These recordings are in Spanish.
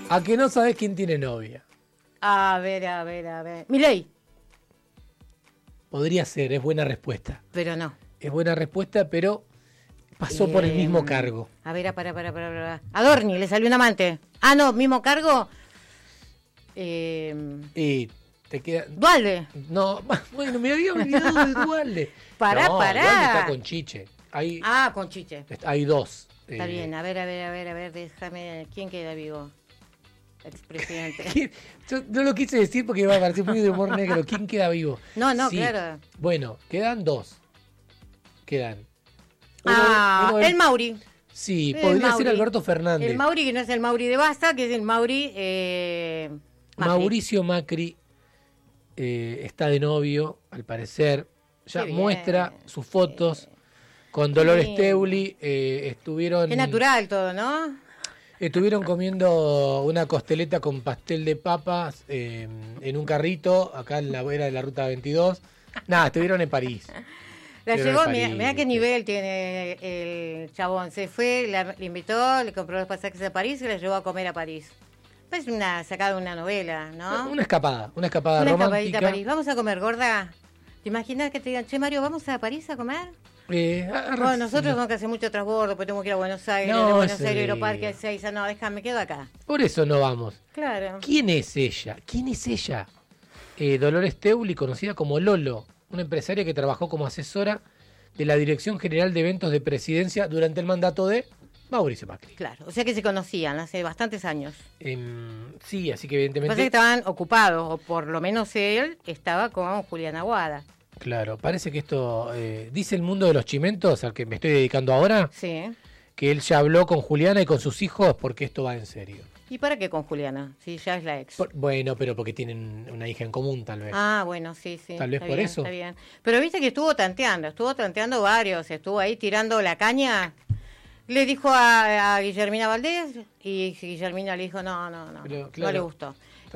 ¿A que no sabés quién tiene novia? A ver. Milei. Podría ser, es buena respuesta. Pero no. Es buena respuesta, pero pasó por el mismo cargo. A ver, para. Adorni, le salió un amante. Ah, no, mismo cargo. Y te queda... Dualde. No, bueno, me había olvidado de Dualde. Pará. Dualde está con Chiche. Con Chiche. Hay dos. Está bien, a ver, déjame. ¿Quién queda vivo? Expresidente. Yo no lo quise decir porque iba a parecer muy de humor negro. ¿Quién queda vivo? No, sí. Claro. Bueno, quedan dos. El Mauri. Sí, podría ser Alberto Fernández. El Mauri, que no es el Mauri de Basta, que es el Mauri Macri. Mauricio Macri está de novio, al parecer. Ya muestra sus fotos con Dolores Teuli. Estuvieron... Qué natural todo, ¿no? Estuvieron comiendo una costeleta con pastel de papas en un carrito, acá en la vera de la Ruta 22. Nada, estuvieron en París. La llevó, mirá qué nivel tiene el chabón. Se fue, le invitó, le compró los pasajes a París y la llevó a comer a París. Es sacada de una novela, ¿no? Una escapada romántica. Una escapadita a París. Vamos a comer, gorda. ¿Te imaginas que te digan, che, Mario, vamos a París a comer? Bueno, nosotros tenemos que hacer mucho transbordo, porque tenemos que ir a Buenos Aires, de Buenos Aires, Aeroparque, Ezeiza. No, déjame, quedo acá. Por eso no vamos. Claro. ¿Quién es ella? Dolores Teuli, conocida como Lolo, una empresaria que trabajó como asesora de la Dirección General de Eventos de Presidencia durante el mandato de Mauricio Macri. Claro, o sea que se conocían hace bastantes años. Sí, así que evidentemente... Pasa que estaban ocupados, o por lo menos él estaba con Julián Aguada. Claro, parece que esto... dice el mundo de los chimentos, al que me estoy dedicando ahora, sí, que él ya habló con Juliana y con sus hijos porque esto va en serio. ¿Y para qué con Juliana? Si ya es la ex. Bueno, pero porque tienen una hija en común, tal vez. Ah, bueno, sí. Tal vez por eso. Está bien. Pero viste que estuvo tanteando varios, estuvo ahí tirando la caña. Le dijo a Guillermina Valdés y Guillermina le dijo no, pero, claro, no le gustó.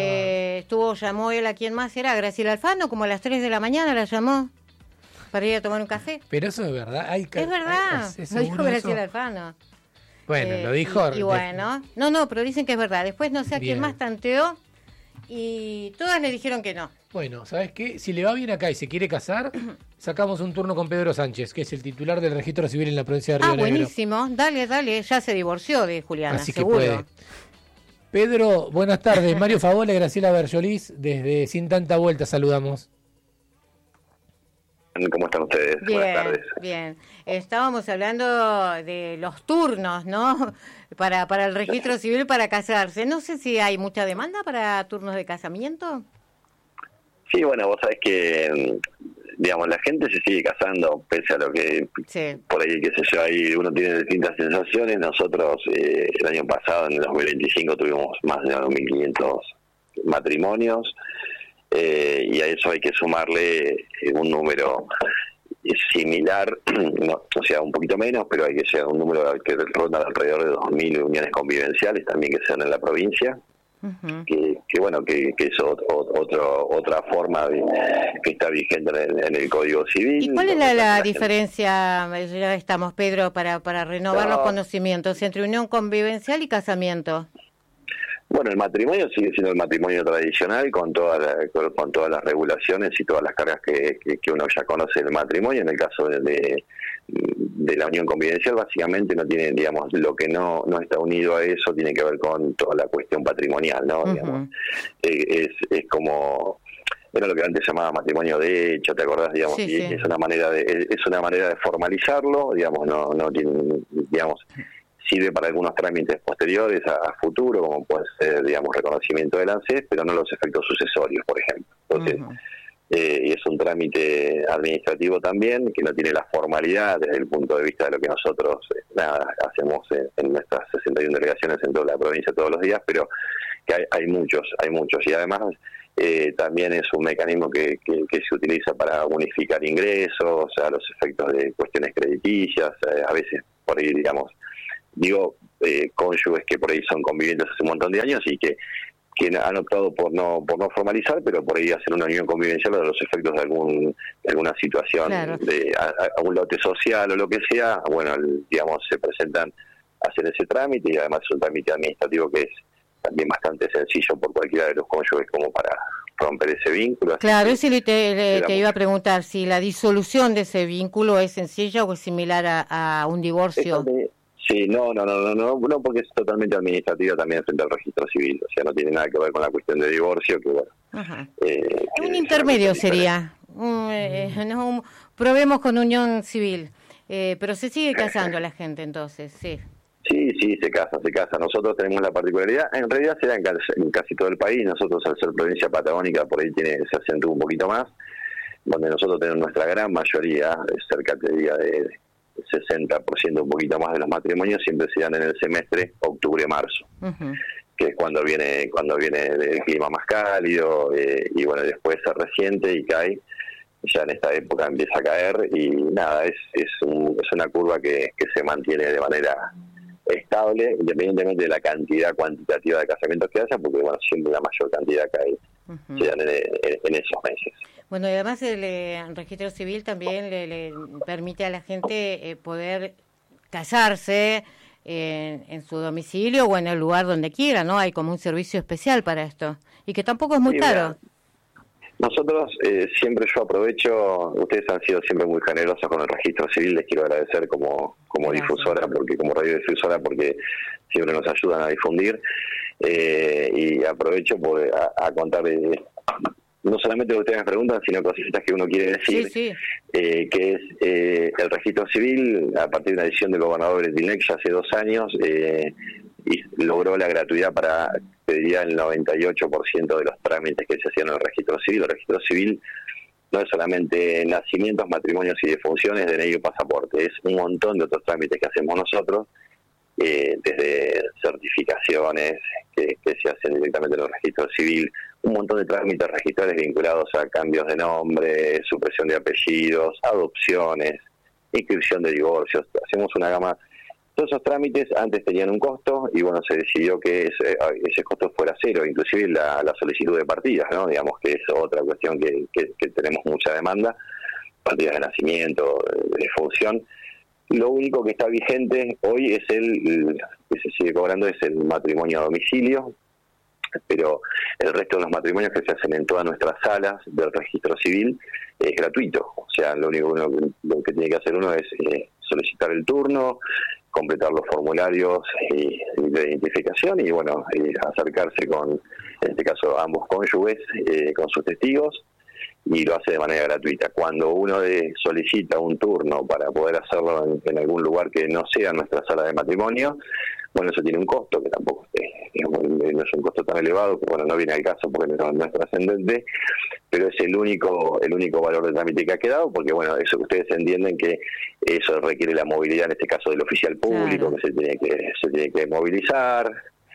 Llamó él a quién más era, Graciela Alfano, como a las 3 de la mañana la llamó para ir a tomar un café. Pero eso es verdad. Es verdad, lo dijo Graciela Alfano. Bueno, lo dijo. Y bueno, pero dicen que es verdad. Después no sé a quién más tanteó y todas le dijeron que no. Bueno, ¿sabes qué? Si le va bien acá y se quiere casar, sacamos un turno con Pedro Sánchez, que es el titular del registro civil en la provincia de Río Negro. Buenísimo. Dale, ya se divorció de Juliana, así seguro. Que puede. Pedro, buenas tardes. Mario Favola y Graciela Berjolís, desde Sin Tanta Vuelta, saludamos. ¿Cómo están ustedes? Buenas tardes. Bien. Estábamos hablando de los turnos, ¿no? Para el registro civil para casarse. No sé si hay mucha demanda para turnos de casamiento. Sí, bueno, vos sabés que, digamos, la gente se sigue casando, pese a lo que por ahí, qué sé yo, ahí uno tiene distintas sensaciones. Nosotros el año pasado, en el 2025, tuvimos más de 2.500 matrimonios. Y a eso hay que sumarle un número similar, no, o sea, un poquito menos, pero hay que llegar a un número que ronda alrededor de 2.000 uniones convivenciales también que se dan en la provincia. Uh-huh. Que bueno, que es otra forma que está vigente en el Código Civil. ¿Y cuál es la diferencia, ya estamos, Pedro, para renovar los conocimientos entre unión convivencial y casamiento? Bueno, el matrimonio sigue siendo el matrimonio tradicional con todas las regulaciones y todas las cargas que uno ya conoce del matrimonio. En el caso de la unión convivencial, básicamente no tiene, digamos, lo que no está unido a eso tiene que ver con toda la cuestión patrimonial, ¿no? Uh-huh. Digamos, es como era lo que antes llamaba matrimonio de hecho, ¿te acordás? Digamos, sí. Es una manera de formalizarlo, digamos, no tiene, digamos, sirve para algunos trámites posteriores a futuro, como puede ser, digamos, reconocimiento del ANSES, pero no los efectos sucesorios, por ejemplo. Entonces, uh-huh. Es un trámite administrativo también, que no tiene la formalidad desde el punto de vista de lo que nosotros hacemos en nuestras 61 delegaciones en toda la provincia todos los días, pero que hay muchos, y además también es un mecanismo que se utiliza para unificar ingresos, a los efectos de cuestiones crediticias, a veces por ahí, digamos, cónyuges que por ahí son convivientes hace un montón de años y que han optado por no formalizar, pero por ahí hacer una unión convivencial a los efectos de alguna situación, claro, de algún lote social o lo que sea. Bueno, digamos, se presentan a hacer ese trámite, y además es un trámite administrativo que también bastante sencillo por cualquiera de los cónyuges como para romper ese vínculo. Claro, eso te iba a preguntar, si la disolución de ese vínculo es sencilla o es similar a un divorcio. Sí, no, porque es totalmente administrativa también frente al registro civil, o sea, no tiene nada que ver con la cuestión de divorcio, que bueno. Un intermedio sería, probemos con unión civil, pero se sigue casando la gente entonces, sí. Sí, se casa. Nosotros tenemos la particularidad, en realidad se da en casi todo el país, nosotros al ser provincia patagónica por ahí se acentúa un poquito más, donde nosotros tenemos nuestra gran mayoría, cerca te diría de 60%, un poquito más de los matrimonios, siempre se dan en el semestre octubre-marzo, que es cuando viene el clima más cálido, y bueno, después se resiente y cae. Ya en esta época empieza a caer y nada, es una curva que se mantiene de manera estable, independientemente de la cantidad cuantitativa de casamientos que haya, porque bueno, siempre la mayor cantidad cae se dan en esos meses. Bueno, y además el registro civil también le permite a la gente poder casarse en su domicilio o en el lugar donde quiera, ¿no? Hay como un servicio especial para esto, y que tampoco es muy caro. Nosotros siempre yo aprovecho, ustedes han sido siempre muy generosos con el registro civil, les quiero agradecer como difusora, como radiodifusora, porque siempre nos ayudan a difundir, y aprovecho a contar no solamente lo que ustedes me preguntan, sino cositas que uno quiere decir, que es el registro civil, a partir de una decisión del gobernador Bretilnec ya hace 2 años, y logró la gratuidad para, te diría, el 98% de los trámites que se hacían en el registro civil. El registro civil no es solamente nacimientos, matrimonios y defunciones, DNI y pasaporte, es un montón de otros trámites que hacemos nosotros, desde certificaciones que se hacen directamente en el registro civil, un montón de trámites registrales vinculados a cambios de nombre, supresión de apellidos, adopciones, inscripción de divorcios. Hacemos una gama. Todos esos trámites antes tenían un costo y bueno, se decidió que ese costo fuera cero, inclusive la solicitud de partidas, ¿no? Digamos que es otra cuestión que tenemos mucha demanda, partidas de nacimiento, de defunción. Lo único que está vigente hoy es que se sigue cobrando es el matrimonio a domicilio, pero el resto de los matrimonios que se hacen en todas nuestras salas del registro civil es gratuito. O sea, lo único lo que tiene que hacer uno es solicitar el turno, completar los formularios de identificación y bueno, acercarse con, en este caso, ambos cónyuges, con sus testigos, y lo hace de manera gratuita. Cuando uno solicita un turno para poder hacerlo en algún lugar que no sea nuestra sala de matrimonio, bueno, eso tiene un costo que tampoco no es un costo tan elevado, que bueno, no viene al caso porque no es trascendente, pero es el único valor de trámite que ha quedado, porque bueno, eso que ustedes entienden que eso requiere la movilidad, en este caso del oficial público, que se tiene que movilizar,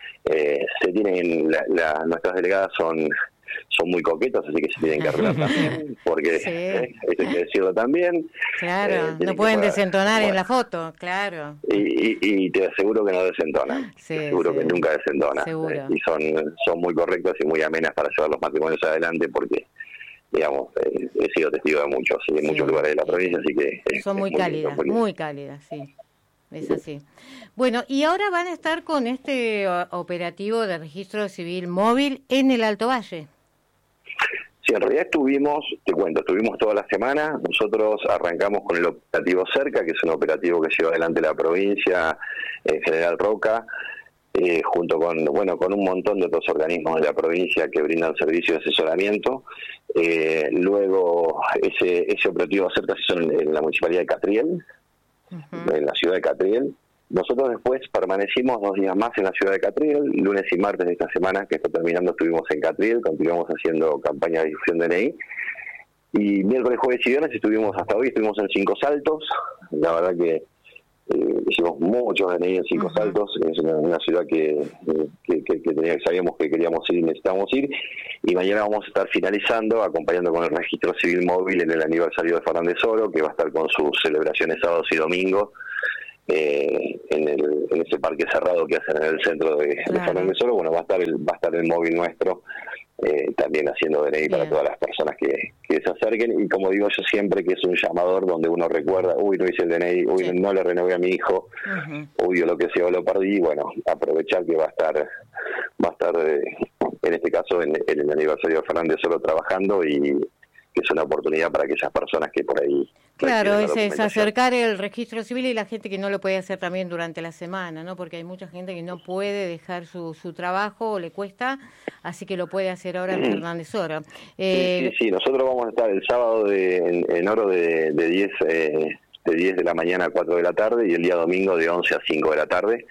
nuestras delegadas son muy coquetas, así que se tienen que arreglar también, porque eso hay que decirlo también. Claro, no pueden desentonar en la foto, claro. Y te aseguro que no desentonan, te aseguro que nunca desentonan. Y son muy correctas y muy amenas para llevar los matrimonios adelante, porque digamos, he sido testigo de muchos lugares de la provincia, así que son muy cálidas, muy cálidas, sí. Es así. Bueno, y ahora van a estar con este operativo de registro civil móvil en el Alto Valle. Sí, en realidad estuvimos toda la semana. Nosotros arrancamos con el operativo Cerca, que es un operativo que lleva adelante la provincia, General Roca, junto con un montón de otros organismos de la provincia que brindan servicios de asesoramiento. Luego ese operativo Cerca se hizo en la municipalidad de Catriel, en la ciudad de Catriel. Nosotros después permanecimos 2 días más en la ciudad de Catriel, lunes y martes de esta semana que está terminando estuvimos en Catriel, continuamos haciendo campaña de difusión de DNI, y miércoles, jueves y viernes hasta hoy estuvimos en Cinco Saltos. La verdad que hicimos muchos DNI en Cinco Saltos, es una ciudad que sabíamos que queríamos ir y necesitábamos ir, y mañana vamos a estar finalizando, acompañando con el registro civil móvil en el aniversario de Fernández Oro, que va a estar con sus celebraciones sábados y domingos, en ese parque cerrado que hacen en el centro de Fernández Oro. Bueno, va a estar el móvil nuestro también haciendo DNI para todas las personas que se acerquen, y como digo yo siempre, que es un llamador donde uno recuerda, no hice el DNI, no le renové a mi hijo, lo que sea, lo perdí. Bueno, aprovechar que va a va a estar, en este caso, en el aniversario de Fernández Oro trabajando, y que es una oportunidad para aquellas personas que por ahí... Claro, es acercar el registro civil y la gente que no lo puede hacer también durante la semana, ¿no? Porque hay mucha gente que no puede dejar su trabajo o le cuesta, así que lo puede hacer ahora en Fernández Oro. Sí, nosotros vamos a estar el sábado en Oro de 10 de la mañana a 4 de la tarde, y el día domingo de 11 a 5 de la tarde.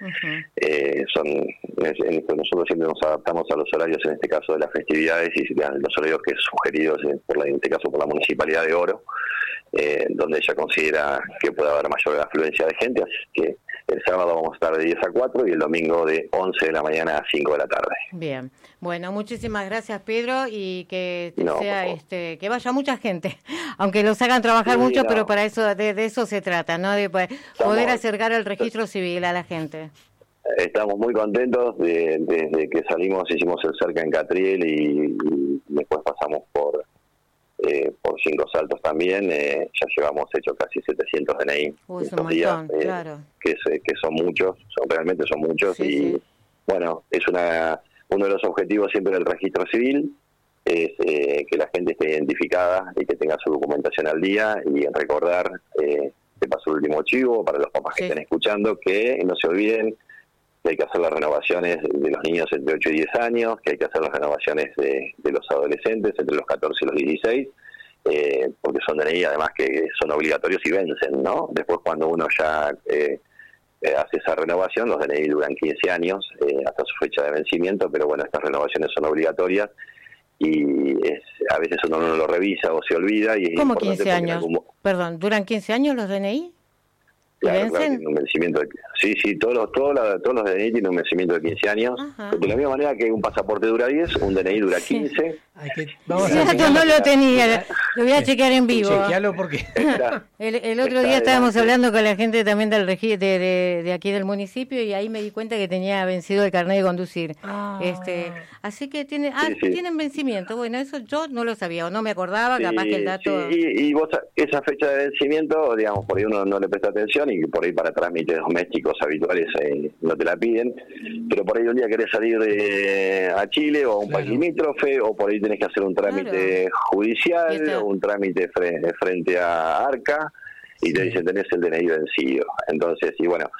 Nosotros siempre nos adaptamos a los horarios, en este caso de las festividades, y los horarios que sugeridos en este caso por la Municipalidad de Oro, donde ella considera que puede haber mayor afluencia de gente, así que el sábado vamos a estar de 10 a 4 y el domingo de 11 de la mañana a 5 de la tarde. Bien, bueno, muchísimas gracias, Pedro, y que que vaya mucha gente, aunque los hagan trabajar mucho, pero para eso de eso se trata, ¿no? De poder acercar el registro civil a la gente. Estamos muy contentos desde que salimos, hicimos el cerca en Catriel y después pasamos por 5 Saltos también. Ya llevamos hecho casi 700 DNI estos días, claro. que son muchos, realmente son muchos, y bueno, es uno de los objetivos siempre del registro civil, es que la gente esté identificada y que tenga su documentación al día, y recordar, te paso el último chivo para los papás que estén escuchando, que no se olviden que hay que hacer las renovaciones de los niños entre 8 y 10 años, que hay que hacer las renovaciones de los adolescentes entre los 14 y los 16, porque son DNI además que son obligatorios y vencen, ¿no? Después, cuando uno ya hace esa renovación, los DNI duran 15 años hasta su fecha de vencimiento, pero bueno, estas renovaciones son obligatorias, y a veces uno no lo revisa o se olvida. Y ¿Cómo 15 años? Perdón, ¿duran 15 años los DNI? Claro, tiene un vencimiento todos los DNI tienen un vencimiento de 15 años. De la misma manera que un pasaporte dura 10, un DNI dura 15. Yo no lo tenía, lo voy a chequear en vivo. Chequealo porque... El otro día estábamos hablando con la gente también del de aquí del municipio, y ahí me di cuenta que tenía vencido el carnet de conducir. Así que tienen vencimiento. Bueno, eso yo no lo sabía o no me acordaba, capaz que el dato... Y vos, esa fecha de vencimiento, digamos, por ahí uno no le presta atención, y por ahí para trámites domésticos habituales no te la piden, pero por ahí un día querés salir a Chile o a un país limítrofe, o por ahí tenés que hacer un trámite judicial o un trámite frente a ARCA, y te dicen tenés el DNI vencido. Entonces,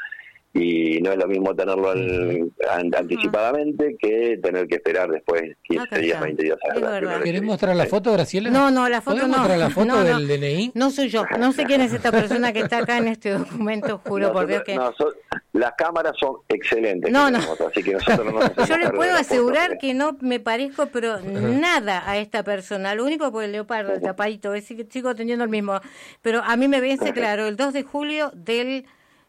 y no es lo mismo tenerlo anticipadamente que tener que esperar después 15 días, 20 días. ¿Querés mostrar la foto, Graciela? No, la foto no. ¿Mostrar la foto del DNI? No soy yo, no sé quién es esta persona que está acá en este documento, juro por Dios que... Las cámaras son excelentes. Así que nosotros no nos yo le puedo asegurar que no me parezco, pero nada a esta persona. Lo único por el leopardo, el tapadito, es que sigo teniendo el mismo. Pero a mí me vence, claro, el 2 de julio del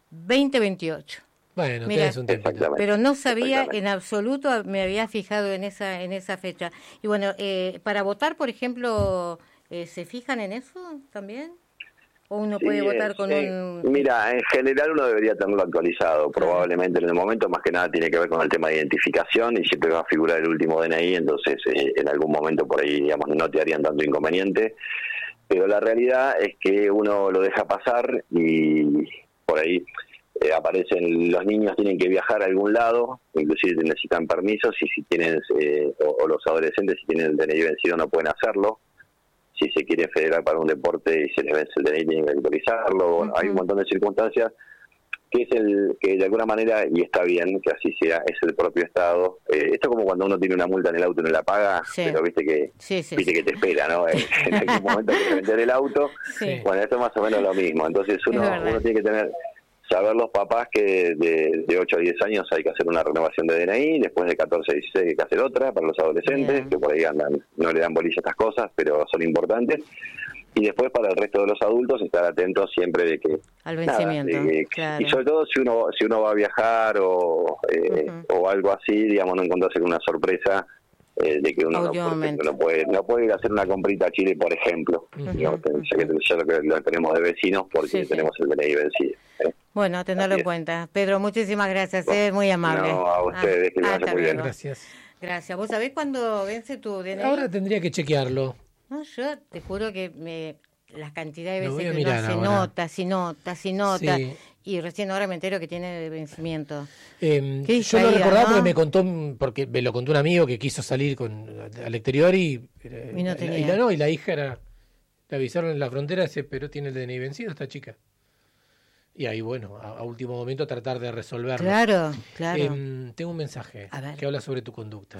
2028. Bueno, tienes un tiempo. Pero no sabía en absoluto, me había fijado en esa fecha. Y bueno, para votar, por ejemplo, ¿se fijan en eso también? ¿O uno puede votar con un...? Mira, en general uno debería tenerlo actualizado, probablemente en el momento. Más que nada tiene que ver con el tema de identificación, y siempre va a figurar el último DNI, entonces en algún momento por ahí, digamos, no te harían tanto inconveniente. Pero la realidad es que uno lo deja pasar, y por ahí aparecen los niños, tienen que viajar a algún lado, inclusive necesitan permisos, y si tienen o los adolescentes, si tienen el DNI vencido, no pueden hacerlo. Si se quiere federar para un deporte y se les vence el DNI, tienen que actualizarlo. Bueno, hay un montón de circunstancias que es que de alguna manera, y está bien que así sea, es el propio Estado. Esto es como cuando uno tiene una multa en el auto y no la paga, pero viste que que te espera, ¿no? En algún momento hay que vender el auto. Bueno, esto es más o menos lo mismo. Entonces uno tiene que saber los papás que de 8 a 10 años hay que hacer una renovación de DNI, después de 14 a 16 hay que hacer otra para los adolescentes, que por ahí no le dan bolilla a estas cosas, pero son importantes. Y después para el resto de los adultos estar atentos siempre de que... Al vencimiento, claro. Y sobre todo si uno va a viajar o algo así, digamos, no encontrarse con una sorpresa de que uno no puede ir a hacer una comprita a Chile, por ejemplo. Ya lo tenemos de vecinos porque tenemos el DNI vencido. Bueno, a tenerlo en cuenta. Pedro, muchísimas gracias, muy amable. No, a ustedes, que vaya muy bien. Gracias. Gracias. ¿Vos sabés cuándo vence tu DNI? Ahora tendría que chequearlo. No, yo te juro que las cantidades de veces que uno hace notas y notas y notas. Sí. Y recién ahora me entero que tiene vencimiento. Yo lo recordaba, ¿no? Porque me lo contó un amigo que quiso salir al exterior y no tenía. Y la hija le avisaron en la frontera, pero tiene el DNI vencido esta chica. Y ahí, bueno, a último momento tratar de resolverlo. Claro. Tengo un mensaje que habla sobre tu conducta.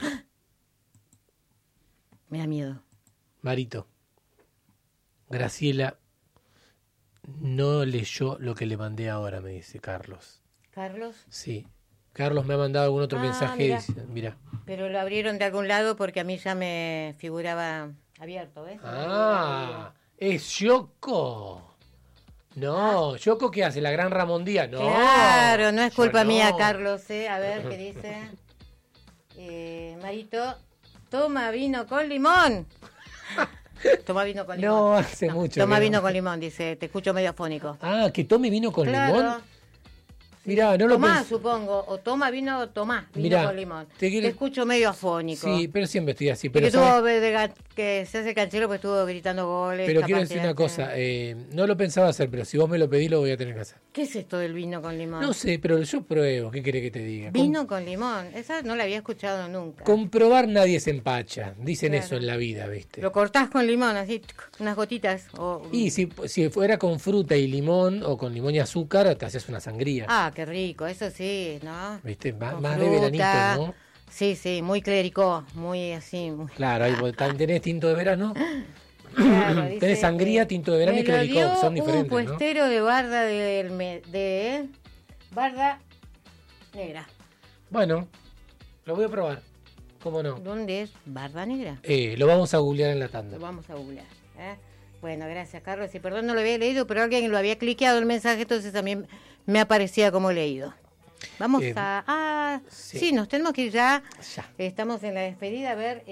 Me da miedo. Marito, Graciela no leyó lo que le mandé ahora, me dice Carlos. ¿Carlos? Sí. Carlos me ha mandado algún otro mensaje. Mira. Pero lo abrieron de algún lado porque a mí ya me figuraba abierto, ¿ves? Es Yoko. No, ¿Yoko qué hace? ¿La gran Ramón Díaz? No. Claro, no es culpa mía, Carlos, A ver, ¿qué dice? Marito, toma vino con limón. Toma vino con limón. No, hace mucho. Toma vino con limón, dice, te escucho medio afónico. Que tome vino con limón. Mirá, no lo Tomá, supongo, o toma vino con limón. Te escucho medio afónico. Sí, pero siempre estoy así. Pero que se hace canchero porque estuvo gritando goles. Pero quiero decir una cosa, no lo pensaba hacer, pero si vos me lo pedís lo voy a tener que hacer. ¿Qué es esto del vino con limón? No sé, pero yo pruebo, ¿qué querés que te diga? Vino con limón, esa no la había escuchado nunca. Comprobar nadie se empacha, dicen eso en la vida, ¿viste? Lo cortás con limón, así, unas gotitas. Y si fuera con fruta y limón, o con limón y azúcar, te haces una sangría. Qué rico, eso sí, ¿no? ¿Viste? Más de veranito, ¿no? Sí, muy clérico, muy así. Claro, ahí tenés tinto de verano. Claro, tenés sangría, tinto de verano y clérico, son diferentes, un puestero, ¿no? De barda de barda negra. Bueno, lo voy a probar. ¿Cómo no? ¿Dónde es barda negra? Lo vamos a googlear en la tanda. Lo vamos a googlear, Bueno, gracias, Carlos. Y perdón, no lo había leído, pero alguien lo había cliqueado el mensaje, entonces también me aparecía como leído. Vamos sí, nos tenemos que ir ya. Estamos en la despedida. A ver,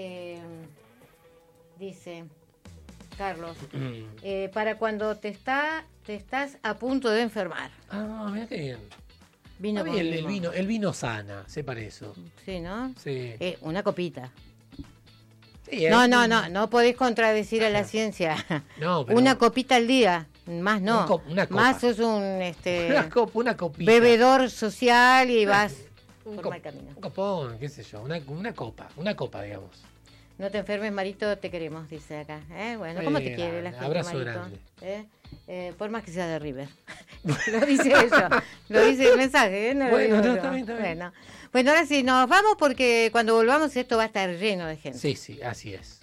dice Carlos, para cuando te estás a punto de enfermar. Mira qué bien. Vino con limón. El vino sana, sepa eso. Sí, ¿no? Sí. Una copita. Sí, no podés contradecir a la ciencia. No, pero... Una copita al día. Más no, una copa. Más sos un una copita. Bebedor social y vas por mal camino. Un copón, qué sé yo, una copa, digamos. No te enfermes, Marito, te queremos, dice acá. Bueno, ¿cómo te quiere la gente, abrazo Marito? Grande. Por más que sea de River. Lo dice ella, lo dice el mensaje, no bueno, lo digo está bien. Bueno, ahora sí, nos vamos porque cuando volvamos esto va a estar lleno de gente. Sí, así es.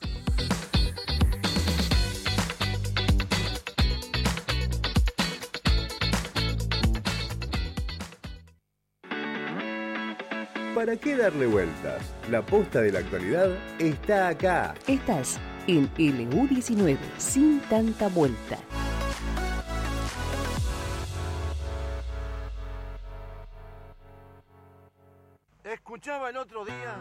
¿Para qué darle vueltas? La posta de la actualidad está acá. Estás en LU19, sin tanta vuelta. Escuchaba el otro día